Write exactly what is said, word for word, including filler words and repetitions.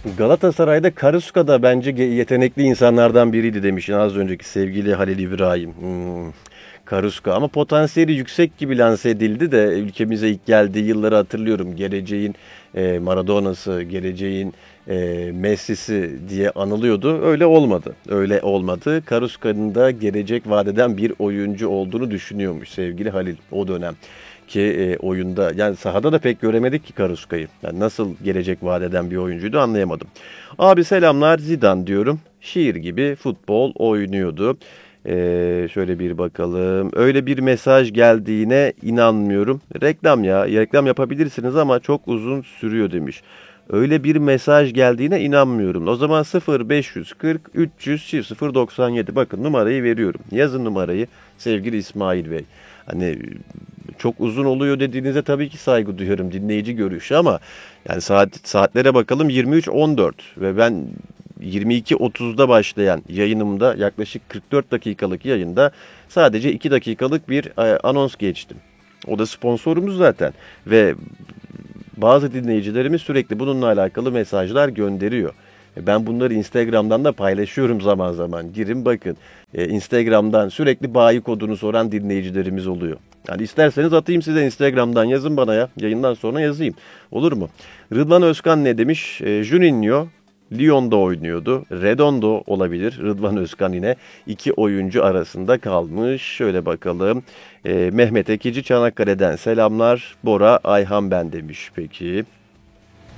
Galatasaray'da Karuska da bence ge- yetenekli insanlardan biriydi demişsin az önceki sevgili Halil İbrahim. Hmm. Karuska ama potansiyeli yüksek gibi lanse edildi de ülkemize ilk geldiği yılları hatırlıyorum. Geleceğin e, Maradona'sı, geleceğin e, Messi'si diye anılıyordu. Öyle olmadı. Öyle olmadı. Karuska'nın da gelecek vadeden bir oyuncu olduğunu düşünüyormuş sevgili Halil o dönem ki e, oyunda yani sahada da pek göremedik ki Karuska'yı. Yani nasıl gelecek vadeden bir oyuncuydu anlayamadım. Abi selamlar Zidane diyorum. Şiir gibi futbol oynuyordu. Ee, şöyle bir bakalım. Öyle bir mesaj geldiğine inanmıyorum. Reklam ya. Reklam yapabilirsiniz ama çok uzun sürüyor demiş. Öyle bir mesaj geldiğine inanmıyorum. O zaman sıfır beş kırk üç yüz sıfır doksan yedi. Bakın numarayı veriyorum. Yazın numarayı sevgili İsmail Bey. Hani çok uzun oluyor dediğinize tabii ki saygı duyuyorum dinleyici görüşü ama yani saat saatlere bakalım yirmi üç on dört ve ben yirmi iki otuzda başlayan yayınımda yaklaşık kırk dört dakikalık yayında sadece iki dakikalık bir e, anons geçtim. O da sponsorumuz zaten ve bazı dinleyicilerimiz sürekli bununla alakalı mesajlar gönderiyor. E, Ben bunları Instagram'dan da paylaşıyorum zaman zaman. Girin bakın. E, Instagram'dan sürekli bayi kodunu soran dinleyicilerimiz oluyor. Yani isterseniz atayım size Instagram'dan yazın bana ya. Yayından sonra yazayım. Olur mu? Rıdvan Özkan ne demiş? E, Juninho Lyon'da oynuyordu. Redondo olabilir. Rıdvan Özkan yine iki oyuncu arasında kalmış. Şöyle bakalım. E, Mehmet Ekici Çanakkale'den selamlar. Bora Ayhan ben demiş peki.